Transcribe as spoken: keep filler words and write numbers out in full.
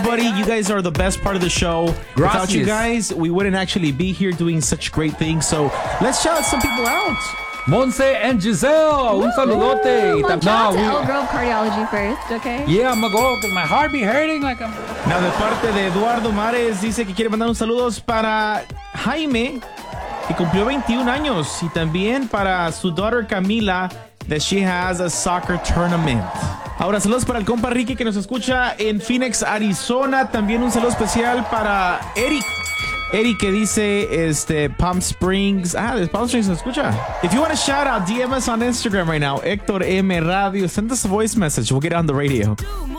everybody. You guys are the best part of the show. Gracias. Without you guys, we wouldn't actually be here doing such great things. So let's shout some people out. Monse and Giselle, un saludote. Well, Tam- shout out to we- Elk Grove Cardiology first, okay? Yeah, I'm gonna go because my heart be hurting like I'm. Now, de parte de Eduardo Mares, dice que quiere mandar un saludos para Jaime, que cumplió veintiún años, y también para su daughter Camila, that she has a soccer tournament. Ahora, saludos para el compa Ricky que nos escucha en Phoenix, Arizona. También un saludo especial para Eric. Eric que dice este, Palm Springs. Ah, de Palm Springs nos escucha. If you want to shout out, D M us on Instagram right now. Héctor M. Radio. Send us a voice message. We'll get it on the radio.